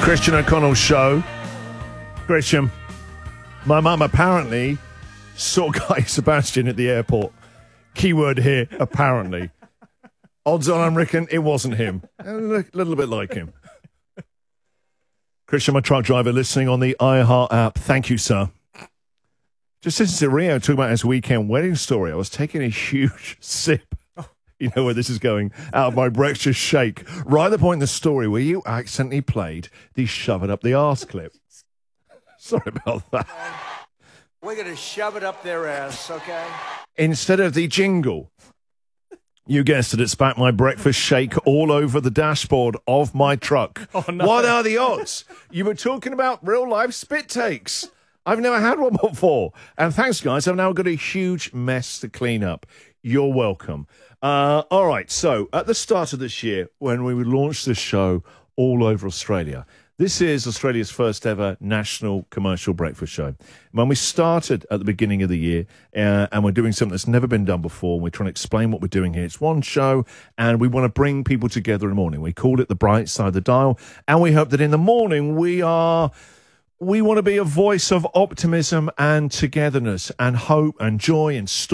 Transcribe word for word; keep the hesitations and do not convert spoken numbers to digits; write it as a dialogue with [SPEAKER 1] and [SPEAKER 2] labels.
[SPEAKER 1] Christian O'Connell show. Christian, my mum apparently saw Guy Sebastian at the airport. Keyword here, apparently. Odds on, I reckon it wasn't him. A little bit like him. Christian, my truck driver, listening on the iHeart app. Thank you, sir. Just listening to Rio talking about his weekend wedding story, I was taking a huge sip. You know where this is going, out of my breakfast shake. Right at the point in the story where you accidentally played the shove it up the arse clip. Sorry about that.
[SPEAKER 2] We're going to shove it up their ass, okay?
[SPEAKER 1] Instead of the jingle. You guessed it, it's back my breakfast shake all over the dashboard of my truck.
[SPEAKER 3] Oh, no.
[SPEAKER 1] What are the odds? You were talking about real life spit takes. I've never had one before. And thanks, guys. I've now got a huge mess to clean up. You're welcome. Uh, all right. So at the start of this year, when we launched this show all over Australia, this is Australia's first ever national commercial breakfast show. When we started at the beginning of the year, uh, and we're doing something that's never been done before, and we're trying to explain what we're doing here. It's one show, and we want to bring people together in the morning. We called it The Bright Side of the Dial, and we hope that in the morning we are... We want to be a voice of optimism and togetherness and hope and joy and story.